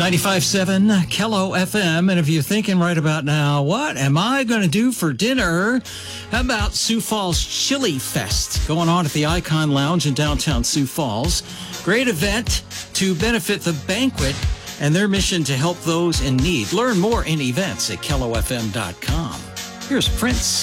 95.7 Kello FM. And if you're thinking right about now, what am I going to do for dinner? How about Sioux Falls Chili Fest going on at the Icon Lounge in downtown Sioux Falls? Great event to benefit the banquet and their mission to help those in need. Learn more in events at kellofm.com. Here's Prince.